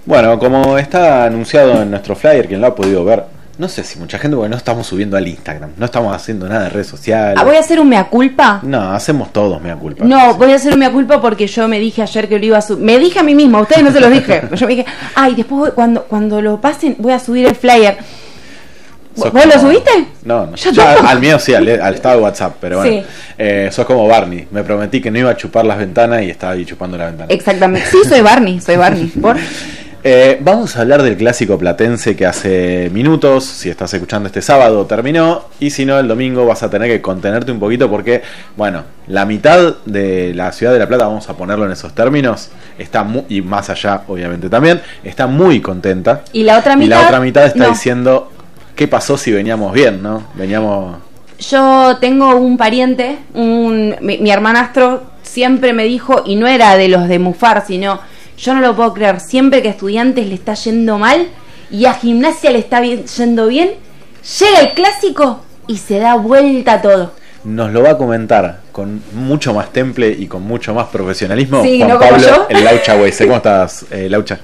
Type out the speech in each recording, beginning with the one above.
Bueno, como está anunciado en nuestro flyer, quien lo ha podido ver, no sé si mucha gente, porque no estamos subiendo al Instagram, no estamos haciendo nada de redes sociales. ¿Voy a hacer un mea culpa? No, hacemos todos mea culpa. No, voy a hacer un mea culpa porque yo me dije ayer que lo iba a subir. Me dije a mí misma, a ustedes no se los dije. Yo me dije, después cuando lo pasen voy a subir el flyer. ¿Vos lo subiste? No. Yo al mío sí, al estado de WhatsApp, pero bueno. Sí. Sos como Barney. Me prometí que no iba a chupar las ventanas y estaba ahí chupando la ventana. Exactamente. Sí, soy Barney. ¿Por? Vamos a hablar del clásico platense que hace minutos, si estás escuchando este sábado, terminó. Y si no, el domingo vas a tener que contenerte un poquito porque, bueno, la mitad de la ciudad de La Plata, vamos a ponerlo en esos términos, está y más allá, obviamente también, está muy contenta. Y la otra mitad está diciendo... ¿Qué pasó si veníamos bien, no? Yo tengo un pariente, mi hermanastro siempre me dijo, y no era de los de mufar, sino, yo no lo puedo creer, siempre que a Estudiantes le está yendo mal y a Gimnasia le está yendo bien, llega el clásico y se da vuelta todo. Nos lo va a comentar con mucho más temple y con mucho más profesionalismo sí, Juan ¿no, Pablo, el Laucha Weise. ¿Cómo estás, Laucha?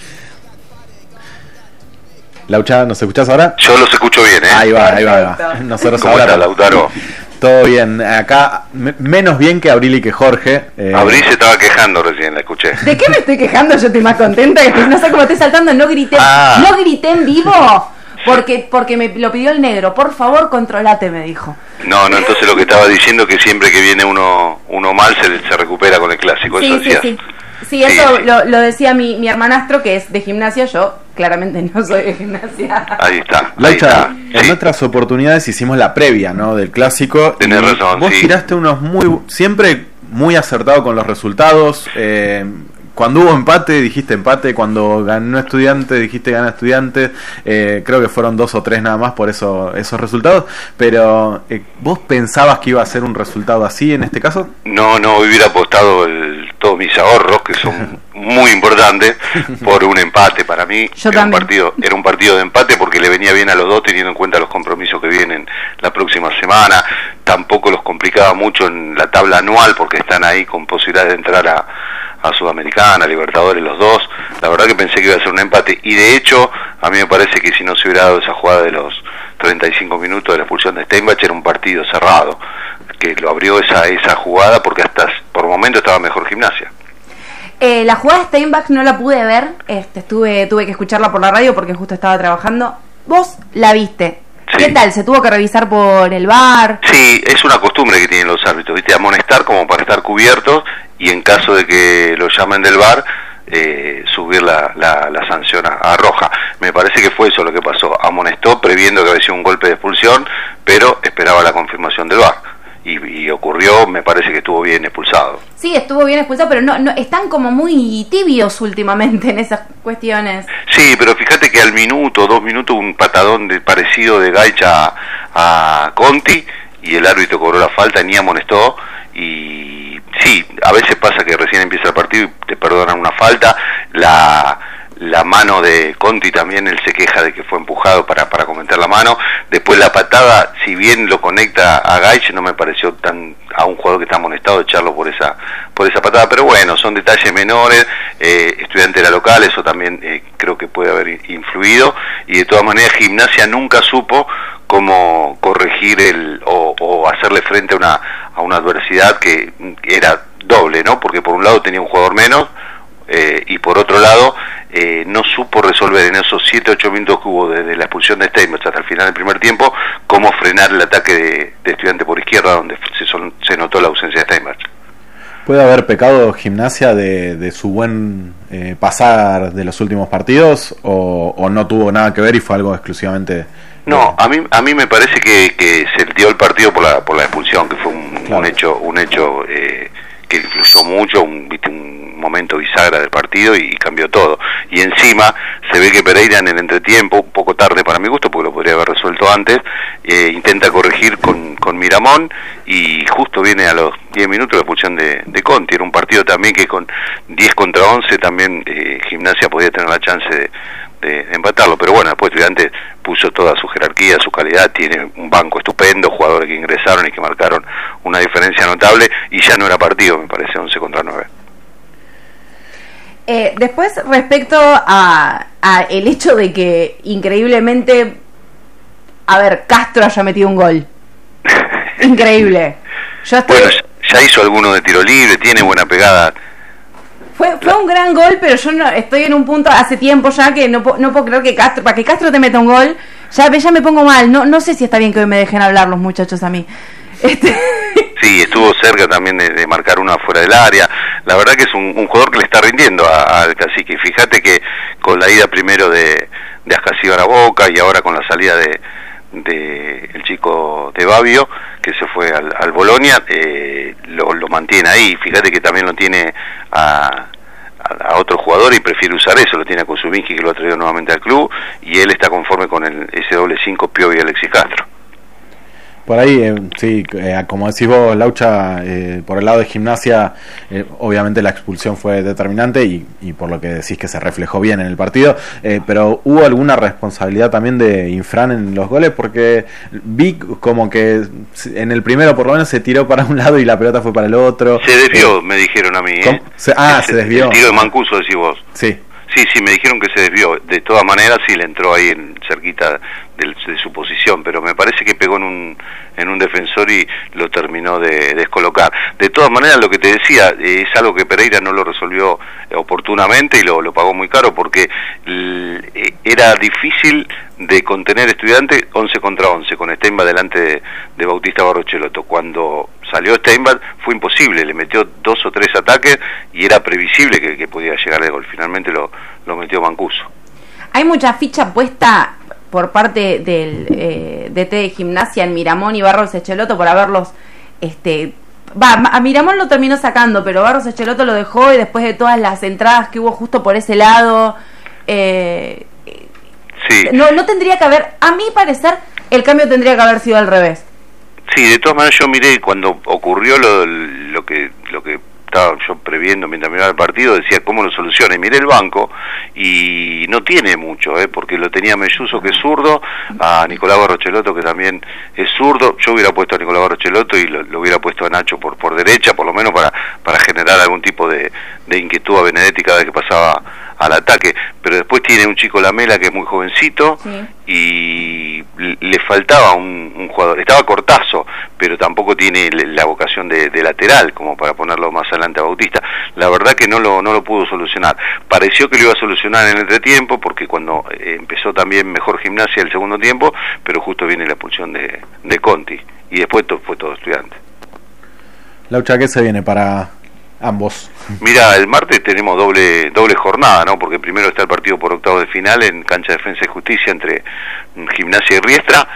Laucha, ¿nos escuchás ahora? Yo los escucho bien, ¿eh? Ahí va. Nosotros ¿Cómo ahora. está, Lautaro? Todo bien. Acá, menos bien que Abril y que Jorge. Abril se estaba quejando recién, la escuché. ¿De qué me estoy quejando? Yo estoy más contenta. No sé cómo estoy saltando. No grité en vivo porque me lo pidió el negro. Por favor, controlate, me dijo. No, entonces lo que estaba diciendo es que siempre que viene uno mal se recupera con el clásico. Sí, eso decías. Sí, eso lo decía mi hermanastro, que es de Gimnasia. Yo claramente no soy de Gimnasia. Ahí está. Laucha, en otras oportunidades hicimos la previa, ¿no? Del clásico. Tenés razón, vos tiraste unos siempre muy acertado con los resultados. Cuando hubo empate, dijiste empate. Cuando ganó Estudiantes, dijiste gana Estudiantes. Creo que fueron 2 o 3 nada más por esos resultados. Pero, ¿vos pensabas que iba a ser un resultado así en este caso? No, hubiera apostado todos mis ahorros, que son muy importantes, por un empate. Para mí era un partido de empate porque le venía bien a los dos, teniendo en cuenta los compromisos que vienen la próxima semana. Tampoco los complicaba mucho en la tabla anual porque están ahí con posibilidad de entrar a Sudamericana, Libertadores, los dos. La verdad que pensé que iba a ser un empate, y de hecho a mí me parece que si no se hubiera dado esa jugada de los 35 minutos de la expulsión de Steinbach, era un partido cerrado, que lo abrió esa jugada porque hasta por momento estaba mejor Gimnasia. La jugada de Steinbach no la pude ver, tuve que escucharla por la radio porque justo estaba trabajando. Vos la viste. Sí. ¿Qué tal? ¿Se tuvo que revisar por el VAR? Sí, es una costumbre que tienen los árbitros, ¿viste? Amonestar como para estar cubiertos, y en caso de que lo llamen del VAR, subir la sanción a roja. Me parece que fue eso lo que pasó. Amonestó previendo que había sido un golpe de expulsión, pero esperaba la confirmación del VAR. Y ocurrió, me parece que estuvo bien expulsado. Sí, estuvo bien expulsado, pero no están como muy tibios últimamente en esas cuestiones. Sí, pero fíjate que al minuto, 2 minutos, un patadón parecido de Gaicha a Conti, y el árbitro cobró la falta, ni amonestó. Y sí, a veces pasa que recién empieza el partido y te perdonan una falta. La mano de Conti también, él se queja de que fue empujado para comentar la mano. Después la patada, si bien lo conecta a Gaich, no me pareció tan a un jugador que está amonestado echarlo por esa patada, pero bueno, son detalles menores. Estudiante era local, eso también creo que puede haber influido, y de todas maneras Gimnasia nunca supo cómo corregir o hacerle frente a una adversidad que era doble, ¿no? Porque por un lado tenía un jugador menos, y por otro lado no supo resolver en esos 7-8 minutos que hubo desde la expulsión de Steinbach hasta el final del primer tiempo cómo frenar el ataque de Estudiante por izquierda, donde se notó la ausencia de Steinbach. ¿Puede haber pecado Gimnasia de su buen pasar de los últimos partidos, o no tuvo nada que ver y fue algo exclusivamente? No, a mí me parece que se dio el partido por la expulsión, que fue un hecho que influyó mucho, un momento bisagra del partido y cambió todo. Y encima se ve que Pereira en el entretiempo, un poco tarde para mi gusto, porque lo podría haber resuelto antes, intenta corregir con Miramón, y justo viene a los 10 minutos la expulsión de Conti. Era un partido también que con 10 contra 11 también Gimnasia podía tener la chance de empatarlo, pero bueno, después Estudiantes puso toda su jerarquía, su calidad, tiene un banco estupendo, jugadores que ingresaron y que marcaron una diferencia notable, y ya no era partido, me parece, 11 contra 9. Después, respecto a el hecho de que increíblemente, a ver, Castro haya metido un gol. Increíble. Yo estoy... Bueno, ya hizo alguno de tiro libre, tiene buena pegada. Fue un gran gol, pero yo no estoy en un punto hace tiempo ya que no puedo creer que Castro, para que Castro te meta un gol, ya me pongo mal. No sé si está bien que hoy me dejen hablar los muchachos a mí. Sí, estuvo cerca también de marcar una fuera del área. La verdad que es un jugador que le está rindiendo al Cacique. Fíjate que con la ida primero de Ascasíbar a Boca y ahora con la salida de el chico de Babio, que se fue al Bolonia, lo mantiene ahí. Fíjate que también lo tiene a otro jugador y prefiere usar eso, lo tiene a Kuzuminski, que lo ha traído nuevamente al club, y él está conforme con ese doble 5 Piovi y Alexis Castro. Por ahí, sí, como decís vos, Laucha, por el lado de Gimnasia, obviamente la expulsión fue determinante y por lo que decís que se reflejó bien en el partido, pero ¿hubo alguna responsabilidad también de Infran en los goles? Porque vi como que en el primero por lo menos se tiró para un lado y la pelota fue para el otro. Se desvió, me dijeron a mí. Se desvió. El tiro de Mancuso, decís vos. Sí. Sí, me dijeron que se desvió. De todas maneras, sí le entró ahí cerquita de su posición, pero me parece que pegó en un defensor y lo terminó de descolocar. De todas maneras, lo que te decía, es algo que Pereira no lo resolvió oportunamente y lo pagó muy caro, porque era difícil de contener Estudiantes 11 contra 11, con Steinbach delante de Bautista Barrochelotto. Cuando salió Steinbach fue imposible, le metió 2 o 3 ataques y era previsible que podía llegar el gol. Finalmente lo metió Mancuso. Hay mucha ficha puesta por parte del DT de Gimnasia en Miramón y Barros Echeloto por haberlos... a Miramón lo terminó sacando, pero Barros Echeloto lo dejó, y después de todas las entradas que hubo justo por ese lado... Sí. No tendría que haber, a mi parecer, el cambio tendría que haber sido al revés. Sí, de todas maneras yo miré cuando ocurrió lo que estaba yo previendo mientras miraba el partido, decía cómo lo soluciona, y miré el banco y no tiene mucho, porque lo tenía Melluso, que es zurdo, a Nicolás Barrochelotto, que también es zurdo. Yo hubiera puesto a Nicolás Barrochelotto y lo hubiera puesto a Nacho por derecha, por lo menos para generar algún tipo de inquietud a Benedetti cada vez que pasaba al ataque. Pero después tiene un chico Lamela que es muy jovencito, sí, y le faltaba un jugador. Estaba Cortazo, pero tampoco tiene la vocación de lateral como para ponerlo más adelante a Bautista. La verdad que no lo pudo solucionar. Pareció que lo iba a solucionar en el entretiempo, porque cuando empezó también mejor Gimnasia el segundo tiempo, pero justo viene la expulsión de Conti y después fue todo Estudiante. Laucha, ¿qué se viene para ambos? Mira, el martes tenemos doble jornada, ¿no? Porque primero está el partido por octavos de final en cancha de Defensa y Justicia entre Gimnasia y Riestra.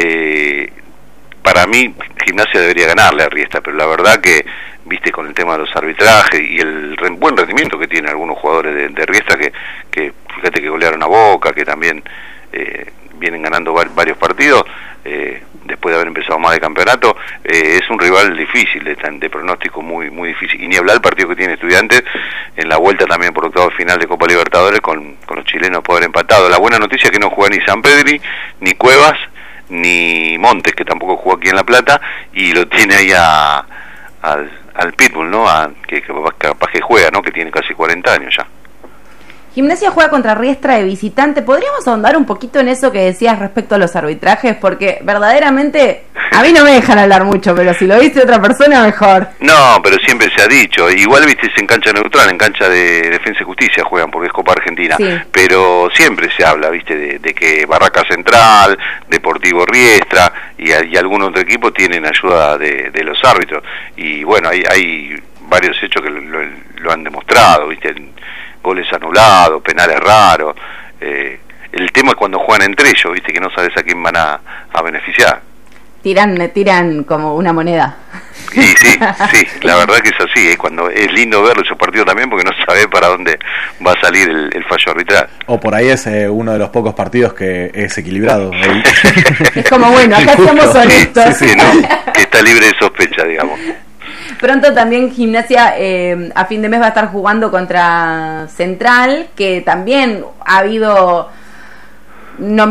Para mí Gimnasia debería ganarle a Riestra, pero la verdad que, viste, con el tema de los arbitrajes y el buen rendimiento que tienen algunos jugadores de Riestra, que fíjate que golearon a Boca, que también vienen ganando varios partidos, después de haber empezado más de campeonato, es un rival difícil, de pronóstico muy difícil. Y ni hablar el partido que tiene Estudiantes en la vuelta también por octavo final de Copa Libertadores con los chilenos por haber empatado. La buena noticia es que no juega ni San Pedri, ni Cuevas, ni Montes, que tampoco jugó aquí en La Plata, y lo tiene ahí al Pitbull, ¿no? Que capaz que juega, ¿no? Que tiene casi 40 años ya. Gimnasia juega contra Riestra de visitante. ¿Podríamos ahondar un poquito en eso que decías respecto a los arbitrajes? Porque verdaderamente a mí no me dejan hablar mucho, pero si lo dice otra persona, mejor. No, pero siempre se ha dicho. Igual, viste, es en cancha neutral, en cancha de Defensa y Justicia juegan, porque es Copa Argentina. Sí. Pero siempre se habla, viste, de que Barraca Central, Deportivo Riestra y algún otro equipo tienen ayuda de los árbitros. Y bueno, hay varios hechos que lo han demostrado, viste, goles anulados, penales raros. El tema es cuando juegan entre ellos, viste, que no sabes a quién van a beneficiar. Tiran como una moneda. Y sí, la verdad que es así, cuando es lindo ver esos partidos también, porque no sabes para dónde va a salir el fallo arbitral. O por ahí es uno de los pocos partidos que es equilibrado. Es como, bueno, acá somos honestos. Sí, ¿no? Que está libre de sospecha, digamos. Pronto también Gimnasia a fin de mes va a estar jugando contra Central, que también ha habido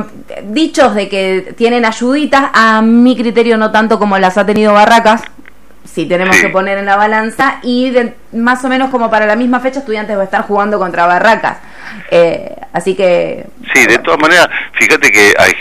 dichos de que tienen ayuditas. A mi criterio no tanto como las ha tenido Barracas. si tenemos Sí. que poner en la balanza, y más o menos como para la misma fecha Estudiantes va a estar jugando contra Barracas, así que Sí, de todas maneras, fíjate que hay